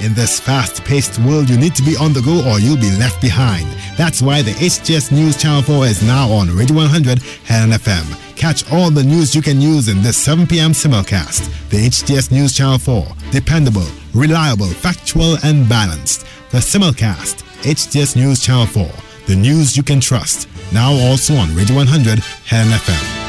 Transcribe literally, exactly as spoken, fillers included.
In this fast-paced world, you need to be on the go or you'll be left behind. That's why the H T S News Channel four is now on Radio one hundred Helen F M. Catch all the news you can use in this seven p.m. simulcast. The H T S News Channel four. Dependable, reliable, factual, and balanced. The simulcast. H T S News Channel four. The news you can trust. Now also on Radio one hundred Helen F M.